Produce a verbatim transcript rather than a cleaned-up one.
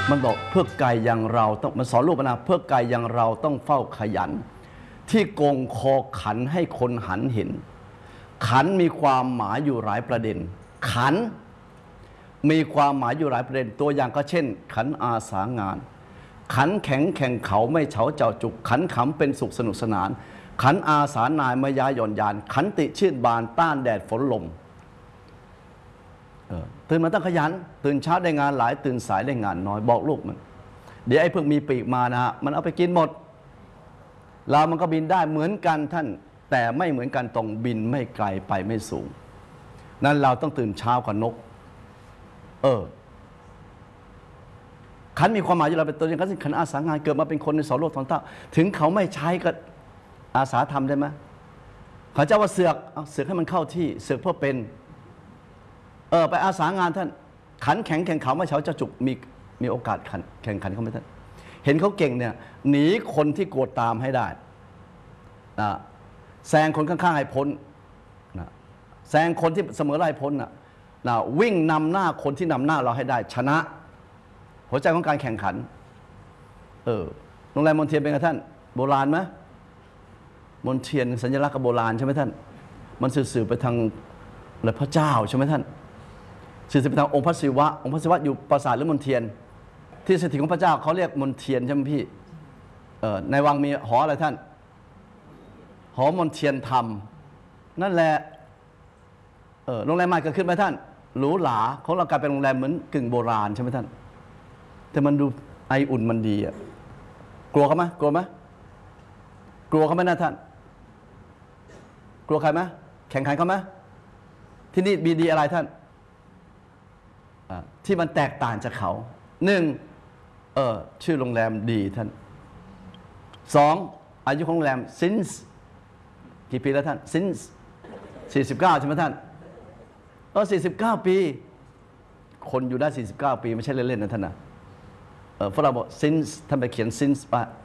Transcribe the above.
มันบอกเพื่อไก่อย่างเราต้องมันสอนลูกนะเพื่อไก่อย่างเราต้องเฝ้าขยันที่โกงคอขันให้คนหันเห็นขันมีความหมายอยู่หลายประเด็นขันมีความหมายอยู่หลายประเด็นตัวอย่างก็เช่นขันอาสางานขันแข็งแข่งเขาไม่เฉาเจ้าจุกขันขำเป็นสุขสนุกสนานขันอาสานายมายาหย่อนยานขันติชื่นบานต้านแดดฝนลมตื่นมาต้องขยันตื่นเช้าได้งานหลายตื่นสายได้งานน้อยบอกลูกมันเดี๋ยวไอ้พวกมีปีกมานะฮะมันเอาไปกินหมดเรามันก็บินได้เหมือนกันท่านแต่ไม่เหมือนกันตรงบินไม่ไกลไปไม่สูงนั้นเราต้องตื่นเช้ากว่านกเออขันมีความหมายอยู่เราเป็นตัวอย่างขันอาสางานเกิดมาเป็นคนในสองโลกสองเต้าถึงเขาไม่ใช้ก็อาสาทำได้ไหมเขาจะว่าเสือกเอาเสือกให้มันเข้าที่เสือกเพื่อเป็นเออไปอาสางานท่านขันแข็งแข่งเขาไม่เฉาจะจุกมีมีโอกาสขันแข่งขันเขาไหมท่านเห็นเขาเก่งเนี่ยหนีคนที่โกรธตามให้ได้นะแซงคนข้างๆให้พ้นนะแซงคนที่เสมอไล่พ้นนะนะวิ่งนำหน้าคนที่นำหน้าเราให้ได้ชนะหัวใจของการแข่งขันเออโรงแรมมนเทียนเป็นไงท่านโบราณไหมมนเทียนสัญลักษณ์กับโบราณใช่ไหมท่านมันสื่อไปทางพระเจ้าใช่ไหมท่านสื่อไปทางองค์พระศิวะองค์พระศิวะอยู่ปราสาทหรือมนเทียนที่สถิตของพระเจ้าเขาเรียกมนเทียนใช่ไหมพี่เออในวังมีหออะไรท่านหอมนเทียนธรรมนั่นแหละเออโรงแรมใหม่เกิดขึ้นไหมท่านหรูหราของเรากลายเป็นโรงแรมเหมือนกึ่งโบราณใช่ไหมท่านแต่มันดูไออุ่นมันดีอ่ะกลัวเขาไหมกลัวไหมกลัวเขาไหมนะท่านกลัวใครไหมแข่งขันเขาไหมที่นี่มีดีอะไรท่านที่มันแตกต่างจากเขาหนึ่งเออชื่อโรงแรมดีท่านสองอายุของโรงแรม since กี่ปีแล้วท่าน since สี่สิบเก้าใช่ไหมท่านเออสี่สิบเก้าปีคนอยู่ได้สี่สิบเก้าปีไม่ใช่เล่นๆนะท่านนะเออฝรั่งบอก since ท่านไปเขียน since ป่ะ